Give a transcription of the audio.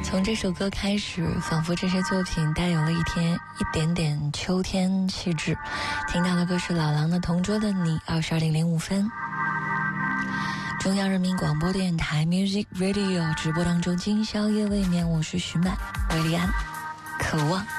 从这首歌开始，仿佛这些作品带有了一点点秋天气质。听到的歌是老狼的《同桌的你》，22:05。中央人民广播电台 Music Radio 直播当中，今宵夜未眠，我是徐满，韦礼安，渴望。